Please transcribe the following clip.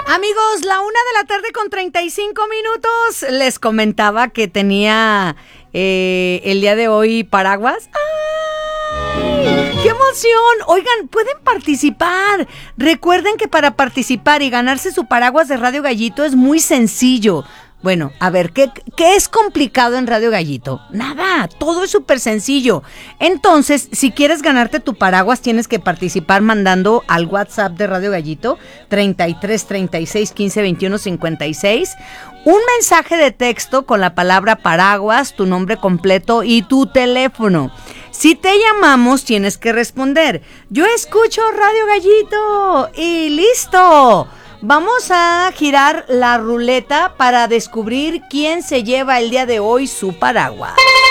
Amigos, 1:00 con 35 minutos. Les comentaba que tenía el día de hoy paraguas. ¡Ay! ¡Qué emoción! Oigan, pueden participar. Recuerden que para participar y ganarse su paraguas de Radio Gallito es muy sencillo. Bueno, a ver, ¿qué es complicado en Radio Gallito? Nada, todo es súper sencillo. Entonces, si quieres ganarte tu paraguas, tienes que participar mandando al WhatsApp de Radio Gallito 33 36 15 21 56 un mensaje de texto con la palabra paraguas, tu nombre completo y tu teléfono. Si te llamamos, tienes que responder: yo escucho Radio Gallito y listo. Vamos a girar la ruleta para descubrir quién se lleva el día de hoy su paraguas.